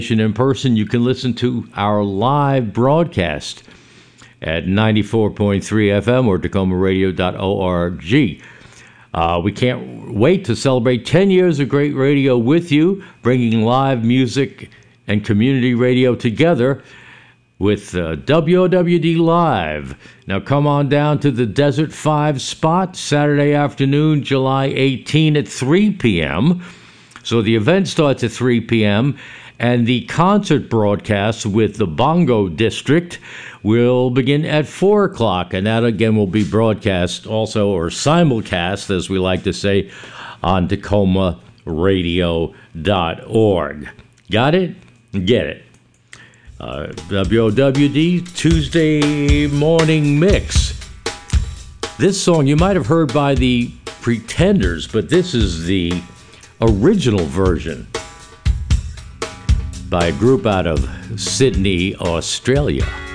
In person, you can listen to our live broadcast at 94.3 FM or TacomaRadio.org. We can't wait to celebrate 10 years of great radio with you, bringing live music and community radio together with WOWD Live. Now come on down to the Desert 5 spot Saturday afternoon, July 18 at 3 p.m. So the event starts at 3 p.m., and the concert broadcast with the Bongo District will begin at 4 o'clock, and that again will be broadcast also, or simulcast, as we like to say, on TacomaRadio.org. Got it? Get it. WOWD Tuesday Morning Mix. This song you might have heard by the Pretenders, but this is the original version by a group out of Sydney, Australia.